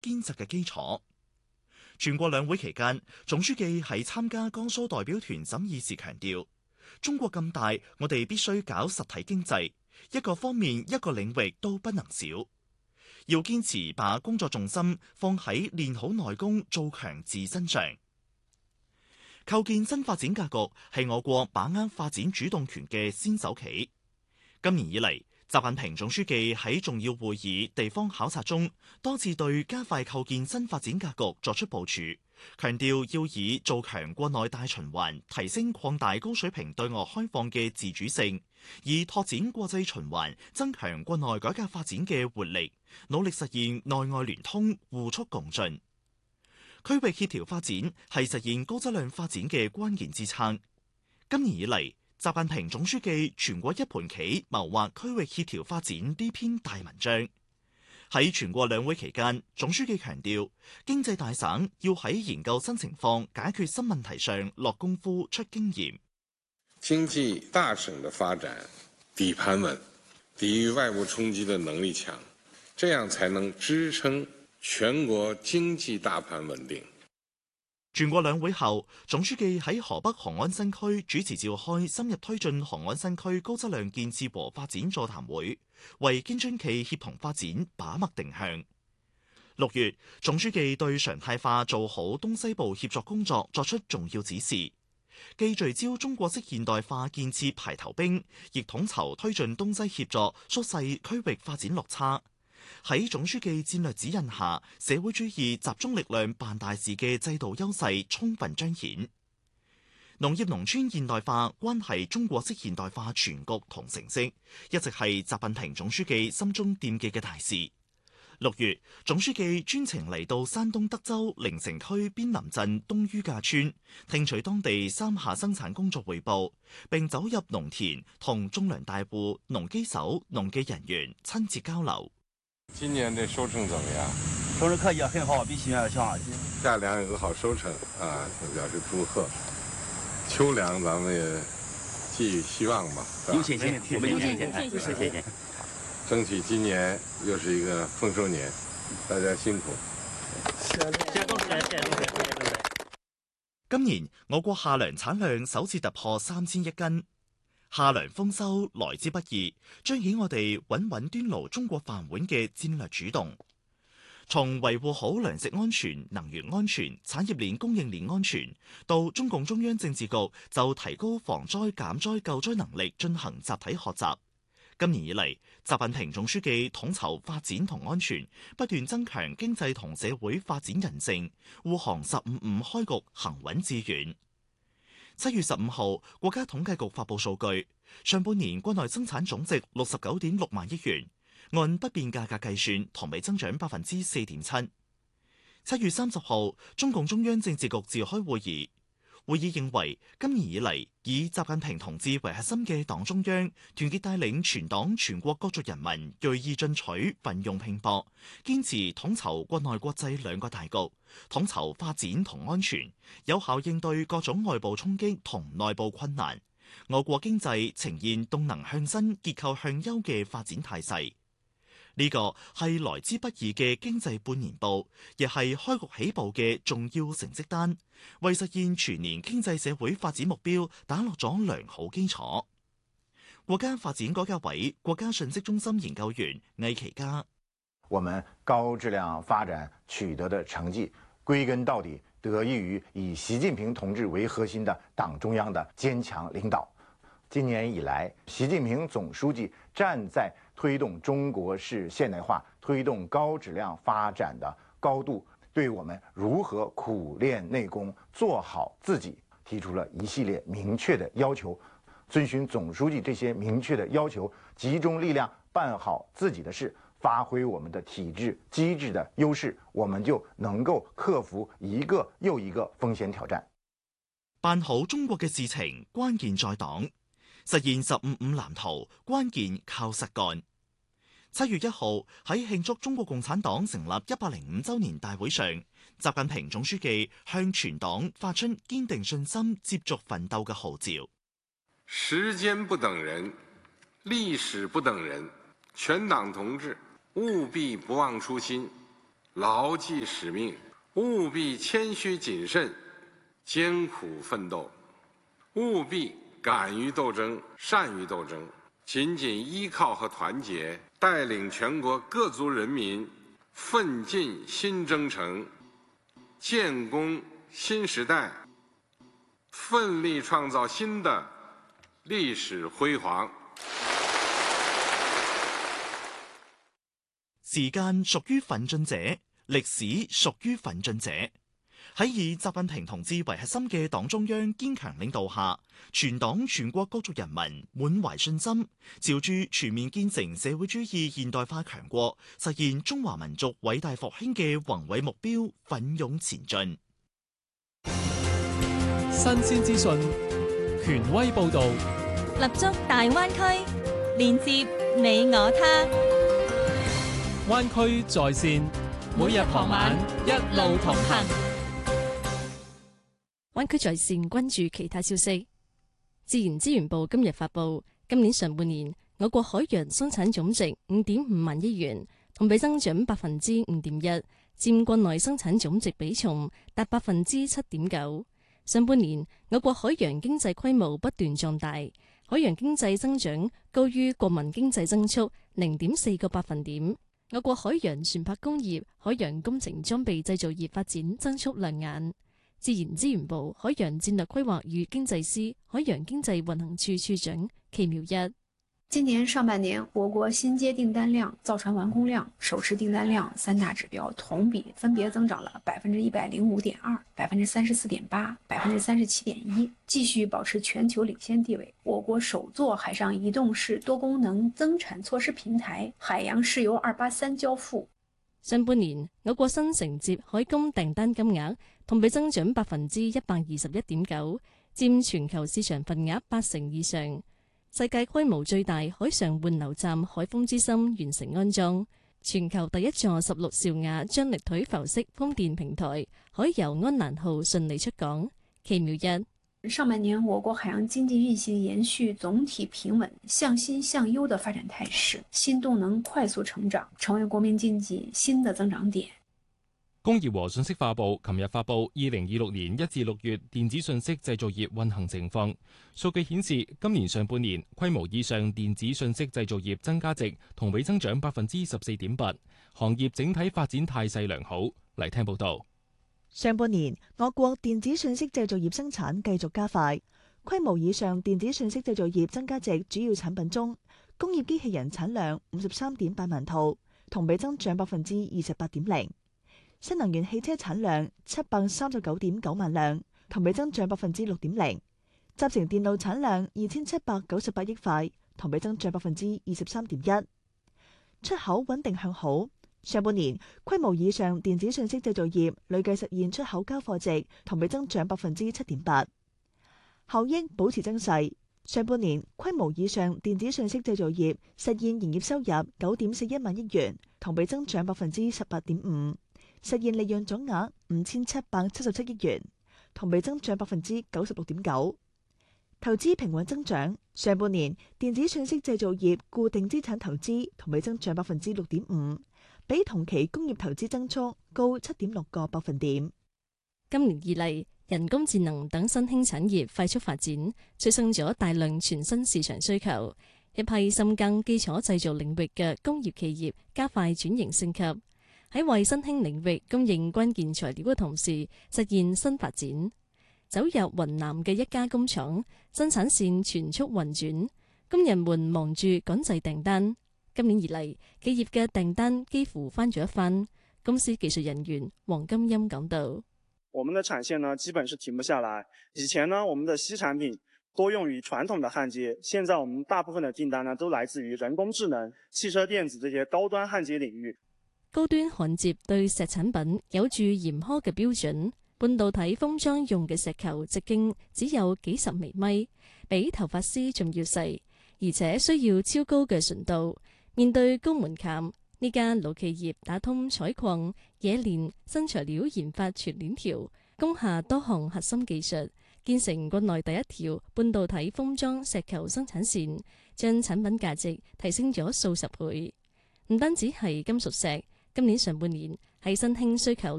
堅實嘅基礎。全國兩會期間，總書記喺參加江蘇代表團審議時強調，中國咁大，我哋必須搞實體經濟，一個方面一個領域都不能少，要堅持把工作重心放喺練好內功、做強自身上。構建新發展格局係我國把握發展主動權嘅先手棋。今年以嚟，習近平總書記喺重要會議、地方考察中，多次對加快構建新發展格局作出部署，強調要以做強國內大循環、提升擴大高水平對外開放嘅自主性，以拓展國際循環、增強國內改革發展嘅活力，努力實現內外聯通、互促共進。區域協調發展係實現高質量發展嘅關鍵支撐。今年以嚟，習近平總書記全國一盤棋謀劃區域協調發展呢篇大文章。喺全國兩會期間，總書記強調，經濟大省要喺研究新情況、解決新問題上落功夫、出經驗。 經濟大省的發展底盤穩，抵禦外部衝擊的能力強，這樣才能支撐全國經濟大盤穩定。 全國兩會後，總書記喺河北雄安新區主持召開深入推進雄安新區高質量建設和發展座談會，為京津冀協同發展把脈定向。6月，總書記對常態化做好東西部協作工作作出重要指示，既聚焦中國式現代化建設排頭兵，亦統籌推進東西協作縮細區域發展落差。喺總書記戰略指引下，社會主義集中力量辦大事嘅制度優勢充分彰顯。農業農村現代化關係中國式現代化全局同成績，一直係習近平總書記心中惦記嘅大事。6月，總書記專程嚟到山東德州靈城區邊林鎮東于架村，聽取當地三下生產工作彙報，並走入農田同種糧大戶、農機手、農技人員親自交流。 今年的收成怎麼樣？ 收成可以，很好，比去年要強。 夏糧有個好收成啊，表示祝賀。秋糧咱們也寄予希望吧。 有信心，我們有信心，有信心。 爭取今年又是一個豐收年，大家辛苦。 今年我國夏糧產量首次突破3000億斤。夏糧豐收來之不易，彰顯我哋穩穩端牢中國飯碗嘅戰略主動。從維護好糧食安全、能源安全、產業鏈供應鏈安全，到中共中央政治局就提高防災減災救災能力進行集體學習。今年以嚟，習近平總書記統籌發展同安全，不斷增強經濟同社會發展韌性，護航15.5開局行穩致遠。7月15號，國家統計局發佈數據，上半年國內生產總值69.6萬億元，按不變價格計算，同比增長4.7%。7月30號，中共中央政治局召開會議，會議認為今年以嚟，以習近平同志為核心嘅黨中央團結帶領全黨全國各族人民銳意進取、奮勇拼搏，堅持統籌國內國際兩個大局，統籌發展同安全，有效應對各種外部衝擊同內部困難。我國經濟呈現動能向新、結構向優嘅發展態勢。呢個係來之不易嘅經濟半年報，亦係開局起步嘅重要成績單，為實現全年經濟社會發展目標打落咗良好基礎。國家發展改革委國家信息中心研究員魏其嘉： 我們高質量發展取得的成績，歸根到底得益於以習近平同志為核心的黨中央的堅強領導。今年以來，習近平總書記站在推動中國式現代化、推動高質量發展的高度，對我們如何苦練內功、做好自己，提出了一系列明確的要求。遵循總書記這些明確的要求，集中力量辦好自己的事，發揮我們的體制機制的優勢，我們就能夠克服一個又一個風險挑戰。 辦好中國嘅事情，關鍵在黨。實現15.5藍圖，關鍵靠實幹。7月1號喺慶祝中國共產黨成立105週年大會上，習近平總書記向全黨發出堅定信心、接續奮鬥嘅號召。 時間不等人，歷史不等人，全黨同志務必不忘初心， 牢記使命，務必謙虛謹慎，艱苦奮鬥，務必敢於鬥爭，善於鬥爭，緊緊依靠和團結，帶領全國各族人民奮進新征程，建功新時代，奮力創造新的歷史輝煌。 時間屬於奮進者，歷史屬於奮進者。喺以習近平同志為核心嘅黨中央堅強領導下，全黨全國各族人民滿懷信心，朝住全面建成社會主義現代化強國、實現中華民族偉大復興嘅宏偉目標奮勇前進。 新鮮資訊，權威報導， 立足大灣區，連接你我他。 灣區在線，每日傍晚一路同行。 灣區在線關注其他消息。自然資源部今日發布，今年上半年我國海洋生產總值5.5萬億元，同比增長5.1%，佔國內生產總值比重達7.9%。上半年我國海洋經濟規模不斷壯大，海洋經濟增長高於國民經濟增速0.4個百分點。我國海洋船舶工業、海洋工程裝備製造業發展增速亮眼。自然資源部海洋戰略規劃與經濟司海洋經濟運行處處長祁妙一。 今年上半年，我國新接訂單量、造船完工量、首次訂單量三大指標同比分別增長了105.2%、34.8%、37.1%，繼續保持全球領先地位。我國首座海上移動式多功能增產措施平台海洋試油283交付。 上半年，我國新承接海工訂單金額同比增長121.9%，佔全球市場份額80%以上。世界規模最大海上換流站海豐之心完成安裝，全球第一座16兆瓦張力腿浮式風電平台海遊安蘭號順利出港。祁妙一。 上半年，我國海洋經濟運行延續總體平穩、向新向優的發展態勢，新動能快速成長，成為國民經濟新的增長點。 工業和信息化部琴日發布2026年1至6月電子信息製造業運行情況。數據顯示，今年上半年規模以上電子信息製造業增加值同比增長14.8%，行業整體發展態勢良好。嚟聽報道。 上半年，我國電子信息製造業生產繼續加快，規模以上電子信息製造業增加值主要產品中，工業機器人產量53.8萬套，同比增長28.0%。新能源汽車產量739.9萬輛，同比增長6.0%。集成電路產量2798億塊，同比增長23.1%。出口穩定向好，上半年規模以上電子信息製造業累計實現出口交貨值同比增長7.8%。效益保持增勢，上半年規模以上電子信息製造業實現營業收入9.41萬億元，同比增長18.5%。實現利潤總額5777億元，同比增長96.9%。投資平穩增長，上半年電子信息製造業固定資產投資同比增長6.5%，比同期工業投資增速高7.6個百分點。 今年以嚟，人工智能等新興產業快速發展，催生咗大量全新市場需求，一批深耕基礎製造領域嘅工業企業加快轉型升級。喺為新興領域供應關鍵材料嘅同時，實現新發展。走入雲南嘅一家工廠，生產線全速運轉，工人們忙住趕製訂單。今年以嚟，企業嘅訂單幾乎翻咗一番。公司技術人員黃金音講到： 我們的產線呢，基本是停不下來。以前呢，我們的矽產品多用於傳統的焊接，現在我們大部分的訂單呢，都來自於人工智能、汽車電子這些高端焊接領域。 高端焊接對石產品有住嚴苛嘅標準，半導體封裝用嘅石球直徑只有幾十微米，比頭髮絲仲要細，而且需要超高嘅純度。面對高門檻，呢間老企業打通採礦、冶煉、新材料研發全鏈條，攻下多項核心技術，建成國內第一條半導體封裝石球生產線，將產品價值提升咗數十倍。唔單止係金屬石。今年上半年喺新興需求